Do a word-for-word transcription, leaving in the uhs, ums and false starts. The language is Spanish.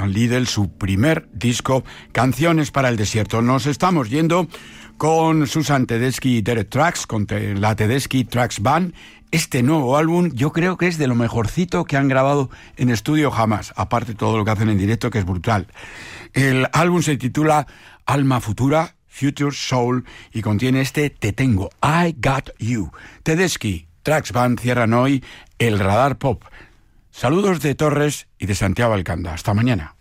and Lidl, su primer disco, Canciones para el Desierto. Nos estamos yendo con Susan Tedeschi y Derek Trucks, con la Tedeschi Trucks Band. Este nuevo álbum yo creo que es de lo mejorcito que han grabado en estudio jamás, aparte de todo lo que hacen en directo, que es brutal. El álbum se titula Alma Futura, Future Soul, y contiene este Te Tengo, I Got You. Tedeschi Trucks Band cierran hoy el Radar Pop. Saludos de Torres y de Santiago Alcanda. Hasta mañana.